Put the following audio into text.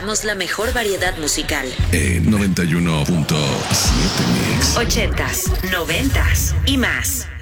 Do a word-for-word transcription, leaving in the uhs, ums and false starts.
presentamos la mejor variedad musical. En noventa y uno punto siete Mix. Ochentas, noventas y más.